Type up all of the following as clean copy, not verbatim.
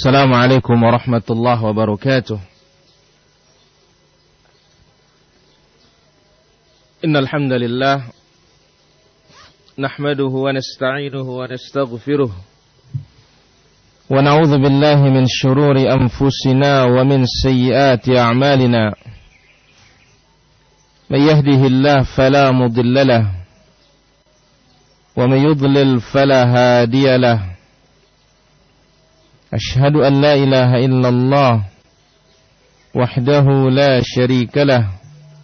Assalamualaikum warahmatullahi wabarakatuh. Innal hamdalillah nahmaduhu wa nasta'inuhu wa nastaghfiruh wa na'udzu billahi min shururi anfusina wa min sayyiati a'malina. May yahdihillahu fala mudilla lahu wa may yudlil fala hadiya lahu. أشهد أن لا إله إلا الله وحده لا شريك له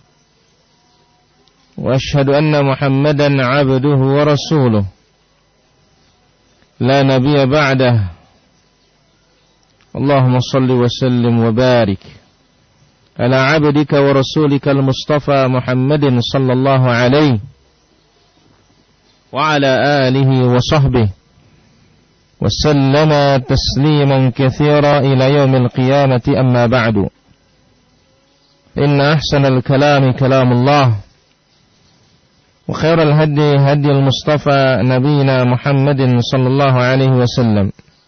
وأشهد أن محمدا عبده ورسوله لا نبي بعده. اللهم صل وسلم وبارك على عبدك ورسولك المصطفى محمد صلى الله عليه وعلى آله وصحبه وسلم تسليما كثيرا إلى يوم القيامة. أما بعد، إن أحسن الكلام كلام الله وخير الهدي هدي المصطفى نبينا محمد صلى الله عليه وسلم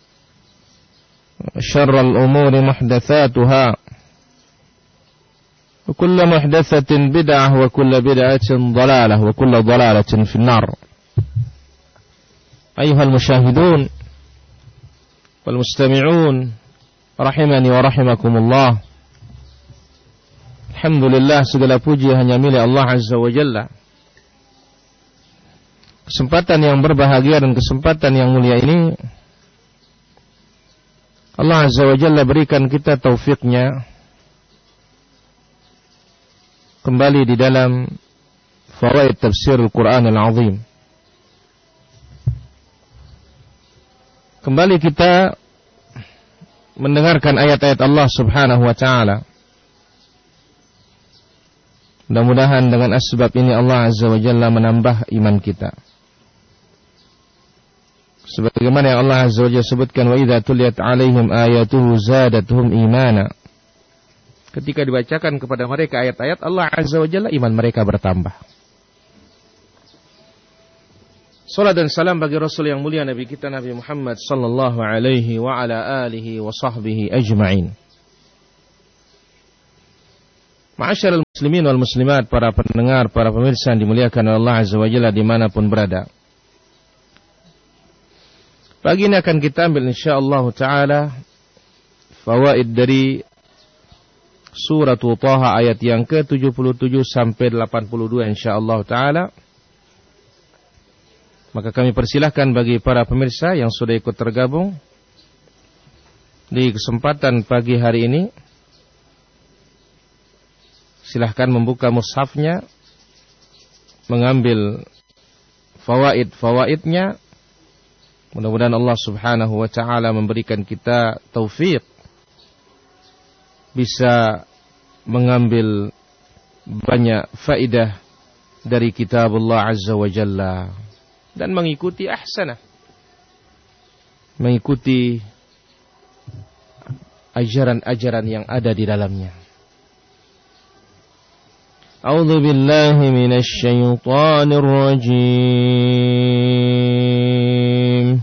شر الأمور محدثاتها وكل محدثة بدعة وكل بدعة ضلالة وكل ضلالة في النار. أيها المشاهدون wal mustami'un rahimani wa rahimakumullah. Alhamdulillah, segala puji hanya milik Allah Azza wa Jalla. Kesempatan yang berbahagia dan kesempatan yang mulia ini Allah Azza wa Jalla berikan kita taufiknya kembali di dalam fawaid tafsir Al-Quran Al-Azim. Kembali kita mendengarkan ayat-ayat Allah Subhanahu wa ta'ala. Mudah-mudahan dengan asbab ini Allah Azza wa Jalla menambah iman kita. Sebagaimana yang Allah Azza wa Jalla sebutkan, wa idza tuliyat 'alaihim ayatuhu zadatuhum imana. Ketika dibacakan kepada mereka ayat-ayat Allah Azza wa Jalla, iman mereka bertambah. Salat dan salam bagi Rasul yang mulia Nabi kita Nabi Muhammad sallallahu alaihi wa ala alihi wa sahbihi ajma'in. Ma'asyiral muslimin wal muslimat, para pendengar, para pemirsa yang dimuliakan oleh Allah Azza wa Jalla dimanapun berada. Pagi ini akan kita ambil insyaallah ta'ala fawaid dari surat Thaha ayat yang ke-77 sampai 82 insyaallah ta'ala. Maka kami persilahkan bagi para pemirsa yang sudah ikut tergabung di kesempatan pagi hari ini, silahkan membuka mushafnya, mengambil fawaid-fawaidnya. Mudah-mudahan Allah Subhanahu wa ta'ala memberikan kita taufik bisa mengambil banyak faidah dari kitab Allah Azza wa Jalla dan mengikuti ahsanah, mengikuti ajaran-ajaran yang ada di dalamnya. A'udzu billahi minasy syaithanir rajim.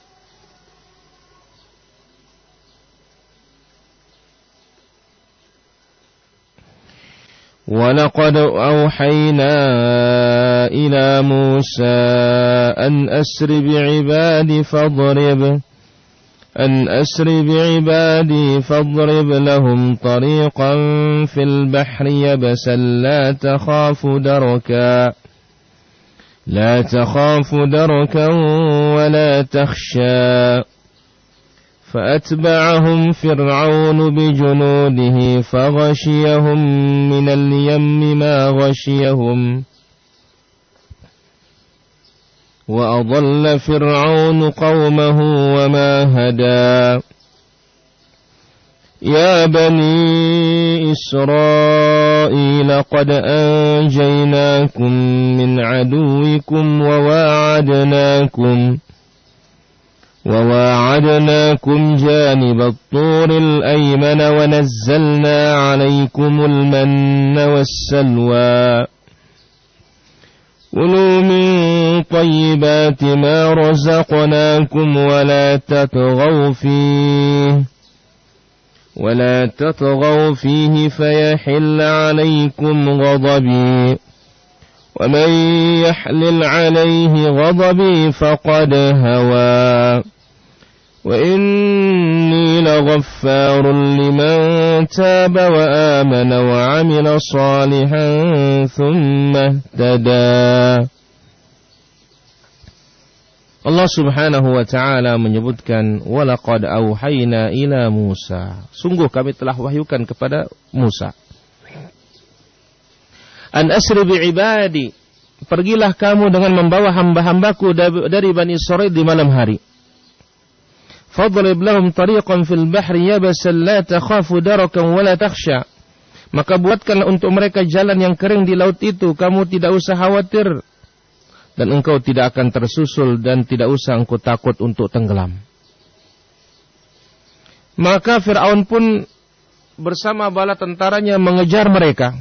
وَلَقَدْ أَوْحَيْنَا إِلَى مُوسَى أَنْ أَسْرِ بِعِبَادِي فَاضْرِبْ لَهُمْ طَرِيقًا فِي الْبَحْرِ يَبَسًا لَا تَخَافُ دَرَكًا وَلَا تَخْشَى فأتبعهم فرعون بجنوده فغشيهم من اليم ما غشيهم وأضل فرعون قومه وما هدى يا بني إسرائيل قد أنجيناكم من عدوكم وواعدناكم جانب الطور الأيمن ونزلنا عليكم المن والسلوى كلوا من طيبات ما رزقناكم ولا تطغوا فيه فيحل عليكم غضبي ومن يحلل عليه غضبي فقد هوى وإني لغفار لمن تاب وآمن وعمل صالحا ثم اهتدى. Allah subhanahu wa ta'ala menyebutkan walaqad auhayna ila Musa, sungguh kami telah wahyukan kepada Musa, an asri bi'ibadi, pergilah kamu dengan membawa hamba-hambaku dari Bani Israil di malam hari. Fadrib lahum tariqan fil bahri yabasan la takhafu darakan wa la takhsha, maka buatkanlah untuk mereka jalan yang kering di laut itu, kamu tidak usah khawatir dan engkau tidak akan tersusul dan tidak usah engkau takut untuk tenggelam. Maka Fir'aun pun bersama bala tentaranya mengejar mereka.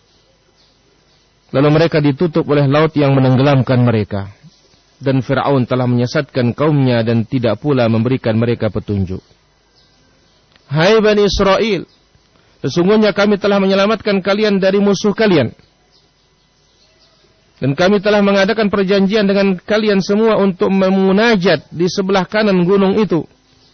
Lalu mereka ditutup oleh laut yang menenggelamkan mereka. Dan Fir'aun telah menyesatkan kaumnya dan tidak pula memberikan mereka petunjuk. Hai Bani Israel, sesungguhnya kami telah menyelamatkan kalian dari musuh kalian. Dan kami telah mengadakan perjanjian dengan kalian semua untuk memunajat di sebelah kanan gunung itu.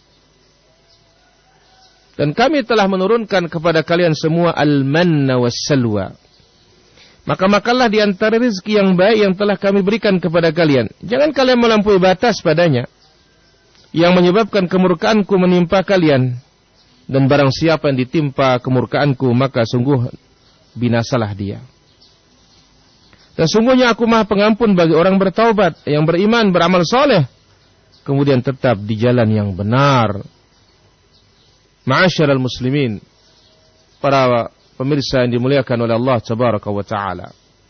Dan kami telah menurunkan kepada kalian semua al-manna was-salwa. Maka makanlah di antara rezeki yang baik yang telah kami berikan kepada kalian. Jangan kalian melampaui batas padanya, yang menyebabkan kemurkaanku menimpa kalian. Dan barang siapa yang ditimpa kemurkaanku, maka sungguh binasalah dia. Dan sungguhnya aku maha pengampun bagi orang bertaubat, yang beriman, beramal soleh, kemudian tetap di jalan yang benar. Ma'asyiral muslimin, para pemirsa yang dimuliakan oleh Allah Tabaraka wa Ta'ala.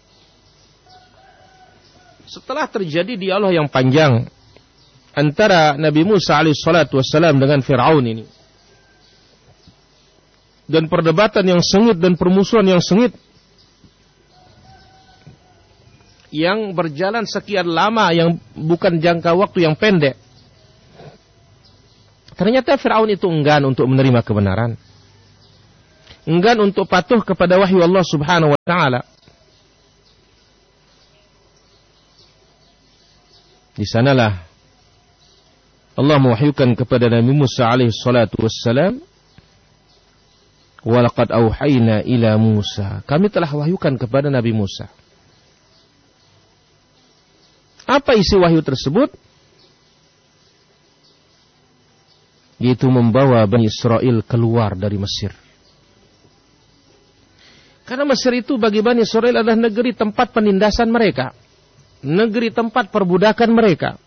Setelah terjadi dialog yang panjang antara Nabi Musa alaihissalatu wassalam dengan Fir'aun ini, dan perdebatan yang sengit dan permusuhan yang sengit yang berjalan sekian lama, yang bukan jangka waktu yang pendek, ternyata Fir'aun itu enggan untuk menerima kebenaran, enggan untuk patuh kepada wahyu Allah subhanahu wa ta'ala. Di sanalah Allah mewahyukan kepada Nabi Musa alaihi salatu wassalam, walaqad auhayna ila Musa, kami telah wahyukan kepada Nabi Musa. Apa isi wahyu tersebut? Yaitu membawa Bani Israel keluar dari Mesir. Karena Mesir itu bagi Bani Israel adalah negeri tempat penindasan mereka, negeri tempat perbudakan mereka.